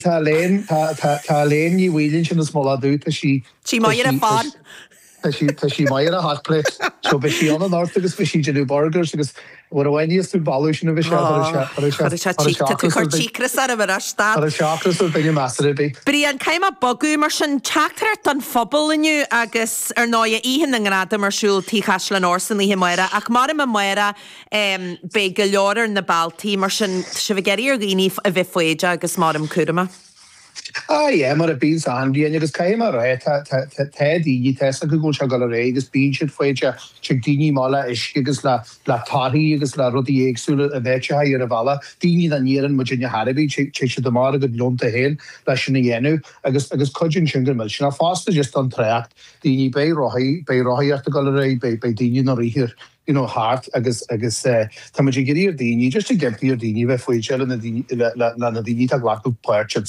Tá léin ní bhílinn sin na smola dú tá sí maiar a fád. Tá sí maiar a hotplate. So be sí an ort agus be sí genú burgers agus war a bhaine tú balú sin a bhí tícras ar a bhar astad. Ar a seachras a bheith meastar bí. Brian, caiim a bogú mar sin teachtar don phobal inniu agus ar náia íhan an gráda mar siúil tí chaislan orsan í himaira ach mar im a maira be go leorar na baltí mar sin se bh geirí ar gíní a bheith foiide agus mar am cúrama. Mar a bín Andy agus caiim a ré díní te a goúil se gal ré agus bín siad foiide se díní mála is agus le taí agus le rudí éagsúla a bheitse ha ar a bhela díní na nían mu Virginia Harvey se do mar a go lonta héin lei sin na dhéennn agus codjin singur me sin a fásta just an treacht díní bei roiíart a gal ré bei díní na rihir. Hart agus tá géirí díní just a gempí díní bheith foiide le na díní a ghlaú puirte